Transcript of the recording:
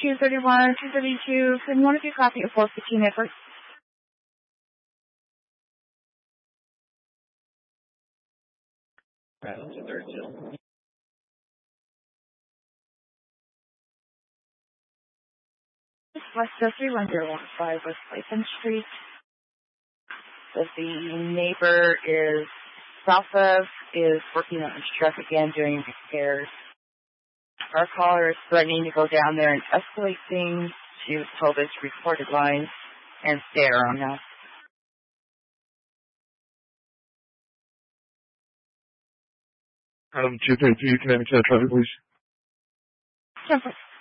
231, 232, can one of you copy a 415 Edward? West 31015 West Clayton Street. That the neighbor is south of is working on his truck again, doing repairs. Our caller is threatening to go down there and escalate things. She was told it's recorded line and stay around now. 232, you can have traffic, please. 10-4.